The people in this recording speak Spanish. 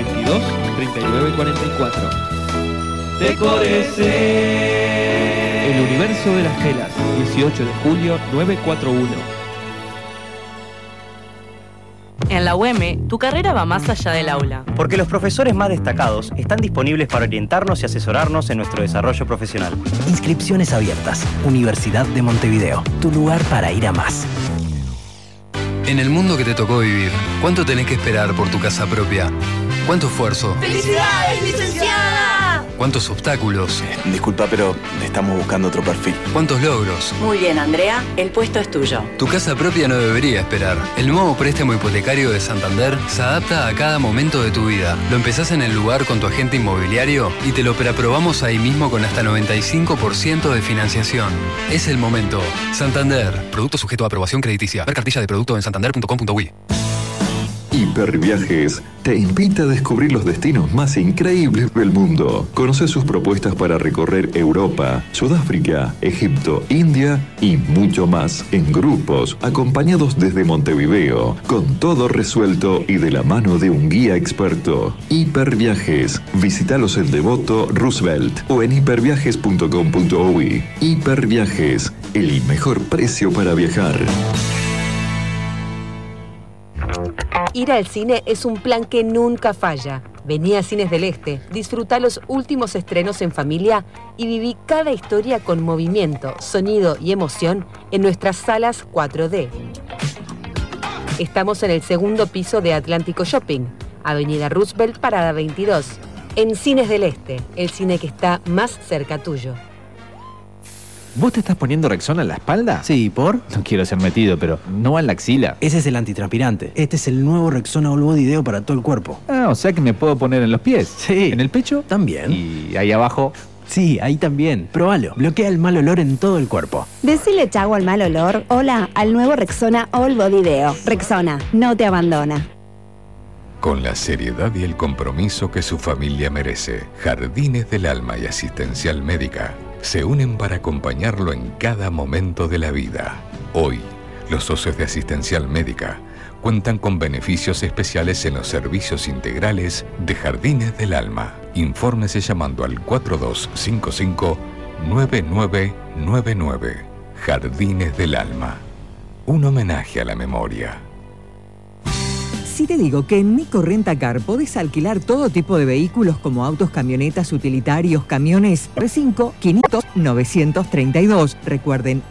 22 39 44. Decores. El universo de las telas, 18 de julio 941. En la UEM, tu carrera va más allá del aula. Porque los profesores más destacados están disponibles para orientarnos y asesorarnos en nuestro desarrollo profesional. Inscripciones abiertas. Universidad de Montevideo. Tu lugar para ir a más. En el mundo que te tocó vivir, ¿cuánto tenés que esperar por tu casa propia? ¿Cuánto esfuerzo? ¡Felicidades, licenciada! ¿Cuántos obstáculos? Disculpa, pero estamos buscando otro perfil. ¿Cuántos logros? Muy bien, Andrea, el puesto es tuyo. Tu casa propia no debería esperar. El nuevo préstamo hipotecario de Santander se adapta a cada momento de tu vida. Lo empezás en el lugar con tu agente inmobiliario y te lo preaprobamos ahí mismo con hasta 95% de financiación. Es el momento. Santander. Producto sujeto a aprobación crediticia. Ver cartilla de producto en santander.com.uy. Hiperviajes te invita a descubrir los destinos más increíbles del mundo. Conoce sus propuestas para recorrer Europa, Sudáfrica, Egipto, India y mucho más en grupos, acompañados desde Montevideo, con todo resuelto y de la mano de un guía experto. Hiperviajes. Visítalos en Devoto, Roosevelt o en hiperviajes.com.uy. Hiperviajes, el mejor precio para viajar. Ir al cine es un plan que nunca falla. Vení a Cines del Este, disfruta los últimos estrenos en familia y viví cada historia con movimiento, sonido y emoción en nuestras salas 4D. Estamos en el segundo piso de Atlántico Shopping, Avenida Roosevelt, Parada 22. En Cines del Este, el cine que está más cerca tuyo. ¿Vos te estás poniendo Rexona en la espalda? Sí, ¿por? No quiero ser metido, pero ¿no va en la axila? Ese es el antitranspirante. Este es el nuevo Rexona All Body Deo para todo el cuerpo. Ah, o sea que me puedo poner en los pies. Sí. ¿En el pecho? También. ¿Y ahí abajo? Sí, ahí también. Próbalo. Bloquea el mal olor en todo el cuerpo. Decile chau al mal olor. Hola al nuevo Rexona All Body Deo. Rexona, no te abandona. Con la seriedad y el compromiso que su familia merece, Jardines del Alma y Asistencial Médica se unen para acompañarlo en cada momento de la vida. Hoy, los socios de Asistencial Médica cuentan con beneficios especiales en los servicios integrales de Jardines del Alma. Infórmese llamando al 4255-9999. Jardines del Alma. Un homenaje a la memoria. Si te digo que en Nico Renta Car podés alquilar todo tipo de vehículos como autos, camionetas, utilitarios, camiones, R5 500 932. Recuerden,